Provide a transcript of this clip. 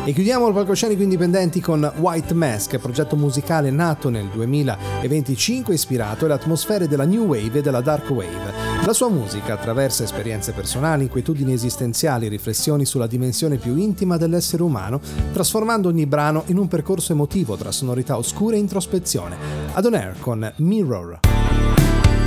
E chiudiamo il palcoscenico indipendenti con White Mask, progetto musicale nato nel 2025 ispirato alle atmosfere della New Wave e della Dark Wave. La sua musica attraversa esperienze personali, inquietudini esistenziali, riflessioni sulla dimensione più intima dell'essere umano, trasformando ogni brano in un percorso emotivo tra sonorità oscure e introspezione. Adonair con Mirror.